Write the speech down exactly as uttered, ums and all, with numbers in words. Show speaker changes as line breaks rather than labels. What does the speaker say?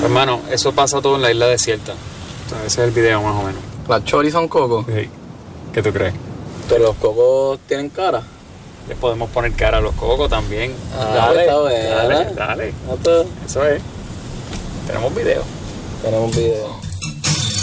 Hermano, eso pasa todo en la isla desierta. O sea, ese es el video más o menos.
¿Las choris son cocos?
Sí. ¿Qué tú crees?
Pero los cocos tienen cara.
Le podemos poner cara a los cocos también.
Ah,
dale,
está bueno.
dale, dale.
Ah, pues,
Eso es. Tenemos video.
tenemos video.